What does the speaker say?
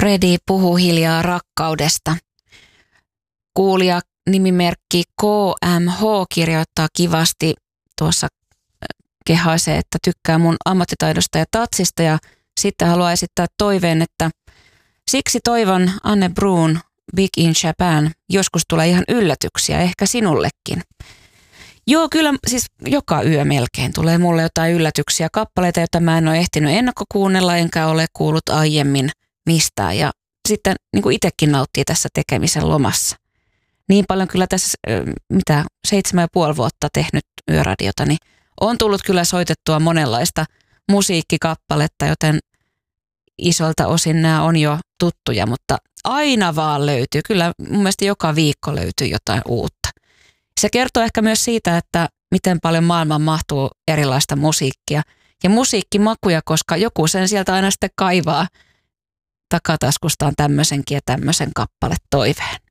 Fredi puhuu hiljaa rakkaudesta. Kuulija nimimerkki KMH kirjoittaa kivasti tuossa, kehaisee, että tykkää mun ammattitaidosta ja tatsista, ja sitten haluaa esittää toiveen, että siksi toivon Anne Bruun Big in Japan joskus tulee ihan yllätyksiä, ehkä sinullekin. Joo, kyllä siis joka yö melkein tulee mulle jotain yllätyksiä, kappaleita, joita mä en ole ehtinyt ennakkokuunnella, enkä ole kuullut aiemmin mistään, ja sitten niin kuin itsekin nauttii tässä tekemisen lomassa. Niin paljon kyllä tässä, 7,5 vuotta tehnyt yöradiota, niin on tullut kyllä soitettua monenlaista musiikkikappaletta, joten isolta osin nämä on jo tuttuja, mutta aina vaan löytyy. Kyllä mun mielestä joka viikko löytyy jotain uutta. Se kertoo ehkä myös siitä, että miten paljon maailmaan mahtuu erilaista musiikkia ja musiikkimakuja, koska joku sen sieltä aina sitten kaivaa takataskustaan tämmöisenkin ja tämmöisen kappaletoiveen.